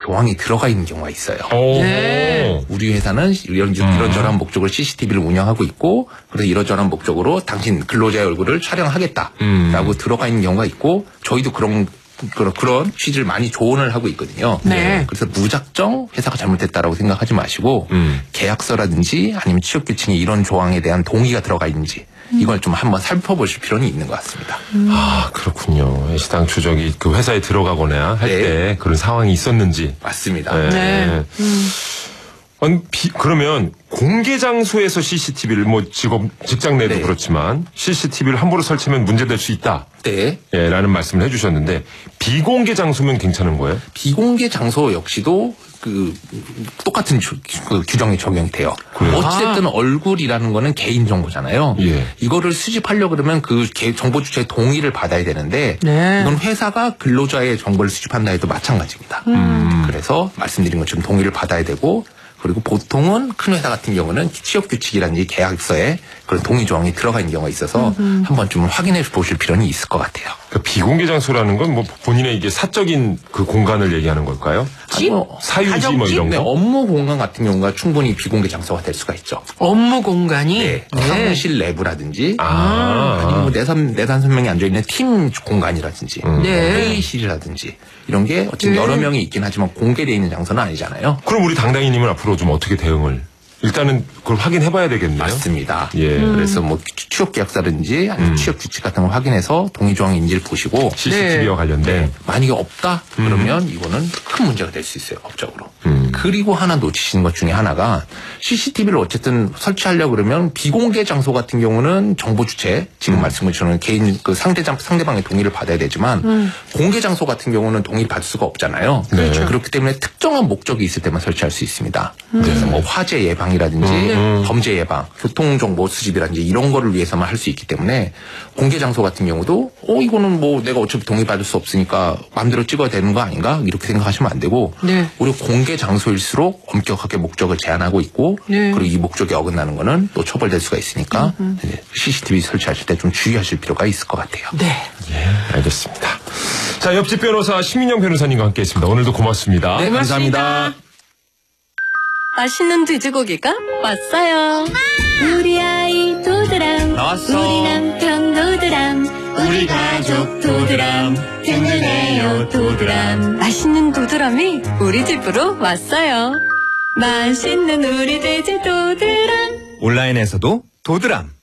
조항이 들어가 있는 경우가 있어요. 네. 우리 회사는 이런저런 목적으로 CCTV를 운영하고 있고, 그래서 이런저런 목적으로 당신 근로자의 얼굴을 촬영하겠다라고 들어가 있는 경우가 있고, 저희도 그런 취지를 많이 조언을 하고 있거든요. 네. 그래서 무작정 회사가 잘못했다라고 생각하지 마시고 계약서라든지 아니면 취업규칙에 이런 조항에 대한 동의가 들어가 있는지 이걸 좀 한번 살펴보실 필요는 있는 것 같습니다. 아, 그렇군요. 시당초 저기 그 회사에 들어가거나 할 때 그런 상황이 있었는지. 맞습니다. 네. 아니, 그러면 공개 장소에서 CCTV를 직장 내도 그렇지만 CCTV를 함부로 설치하면 문제될 수 있다. 네. 예, 라는 말씀을 해주셨는데 비공개 장소면 괜찮은 거예요? 비공개 장소 역시도 똑같은 규정이 적용돼요. 어찌됐든 얼굴이라는 거는 개인 정보잖아요. 예. 이거를 수집하려고 그러면 그 정보 주체의 동의를 받아야 되는데 이건 회사가 근로자의 정보를 수집한다 해도 마찬가지입니다. 그래서 말씀드린 것처럼 동의를 받아야 되고, 그리고 보통은 큰 회사 같은 경우는 취업규칙이라든지 계약서에 그런 동의 조항이 들어가 있는 경우가 있어서 한번 좀 확인해 보실 필요는 있을 것 같아요. 그러니까 비공개 장소라는 건 본인의 이게 사적인 그 공간을 얘기하는 걸까요? 사유지 이런 거? 네, 업무 공간 같은 경우가 충분히 비공개 장소가 될 수가 있죠. 업무 공간이? 네. 사무실 내부라든지 아니면 내단 선명이 앉아있는 팀 공간이라든지 회의실이라든지 이런 게 어쨌든 여러 명이 있긴 하지만 공개되어 있는 장소는 아니잖아요. 그럼 우리 당당이님은 앞으로 좀 어떻게 대응을? 일단은 그걸 확인해봐야 되겠네요. 맞습니다. 예. 그래서 취업 계약서라든지 아니면 취업 규칙 같은 걸 확인해서 동의 조항인지를 보시고 CCTV와 관련된 만약에 없다 그러면 이거는 큰 문제가 될 수 있어요, 법적으로. 그리고 하나 놓치시는 것 중에 하나가 CCTV를 어쨌든 설치하려고 그러면 비공개 장소 같은 경우는 정보 주체 지금 말씀을 주는 개인 상대방의 동의를 받아야 되지만 공개 장소 같은 경우는 동의를 받을 수가 없잖아요. 그렇죠. 그렇기 때문에 특정한 목적이 있을 때만 설치할 수 있습니다. 그래서 화재 예방이라든지 범죄 예방, 교통정보 수집이라든지 이런 거를 위해서만 할 수 있기 때문에 공개 장소 같은 경우도 이거는 내가 어차피 동의받을 수 없으니까 마음대로 찍어야 되는 거 아닌가 이렇게 생각하시면 안 되고 우리 공개 장소일수록 엄격하게 목적을 제한하고 있고 그리고 이 목적이 어긋나는 거는 또 처벌될 수가 있으니까 CCTV 설치하실 때 좀 주의하실 필요가 있을 것 같아요. 네. 예, 알겠습니다. 자, 옆집 변호사 심인영 변호사님과 함께했습니다. 오늘도 고맙습니다. 네, 감사합니다. 맛있는 돼지고기가 왔어요. 우리 아이 도드람, 나왔어. 우리 남편 도드람, 우리 가족 도드람, 든든해요 도드람. 맛있는 도드람이 우리 집으로 왔어요. 맛있는 우리 돼지 도드람. 온라인에서도 도드람.